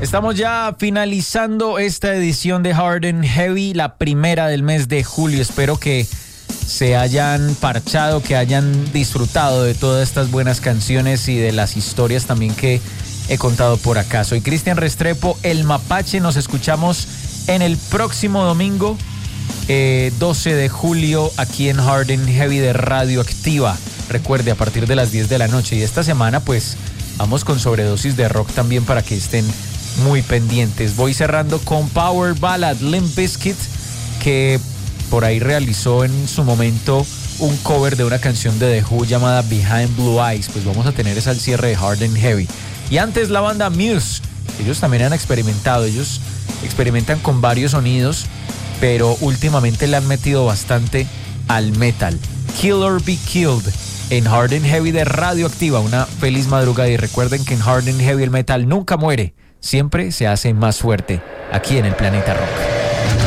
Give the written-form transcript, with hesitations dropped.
Estamos ya finalizando esta edición de Hard and Heavy, la primera del mes de julio. Espero que se hayan parchado, que hayan disfrutado de todas estas buenas canciones y de las historias también que he contado por acá. Soy Cristian Restrepo, el Mapache. Nos escuchamos en el próximo domingo, 12 de julio, aquí en Hard and Heavy de Radioactiva. Recuerde, a partir de las 10 de la noche. Y esta semana, pues, vamos con sobredosis de rock también para que estén muy pendientes. Voy cerrando con Power Ballad, Limp Bizkit, que por ahí realizó en su momento un cover de una canción de The Who llamada Behind Blue Eyes. Pues vamos a tener esa al cierre de Hard and Heavy. Y antes la banda Muse, ellos también han experimentado, ellos experimentan con varios sonidos, pero últimamente le han metido bastante al metal. Kill or Be Killed en Hard and Heavy de Radioactiva. Una feliz madrugada y recuerden que en Hard and Heavy el metal nunca muere, siempre se hace más fuerte aquí en el Planeta Rock.